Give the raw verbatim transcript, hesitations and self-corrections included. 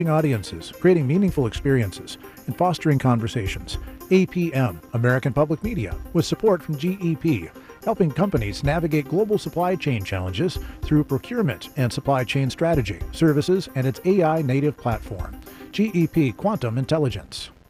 audiences, creating meaningful experiences, and fostering conversations. A P M, American Public Media, with support from G E P, helping companies navigate global supply chain challenges through procurement and supply chain strategy, services, and its A I native platform. G E P Quantum Intelligence.